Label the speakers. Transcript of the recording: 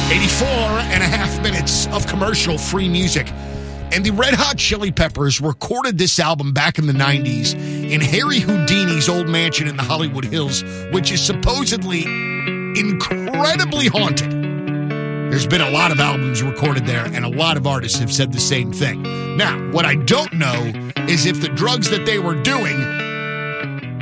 Speaker 1: 84 and a half minutes of commercial-free music. And the Red Hot Chili Peppers recorded this album back in the 90s in Harry Houdini's old mansion in the Hollywood Hills, which is supposedly incredibly haunted. There's been a lot of albums recorded there, and a lot of artists have said the same thing. Now, what I don't know is if the drugs that they were doing